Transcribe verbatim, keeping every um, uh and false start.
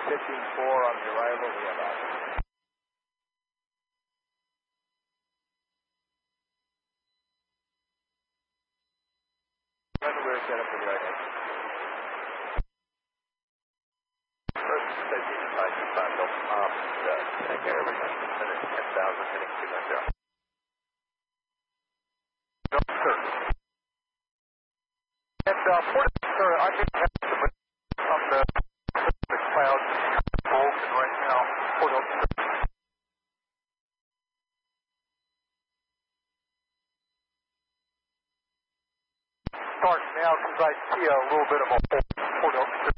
fifteen four on the arrival, we have Alpha. We're set up for the right exit. First, safety five two five, Delta Pop, take care, everything, ten thousand, heading two nine zero. Delta, sir. And, uh, Port, sir, I didn't have somebody on the Pacific Cloud Vulcan right now, Port Delta, sir. Start now, because I see a little bit of a Port Delta, sir.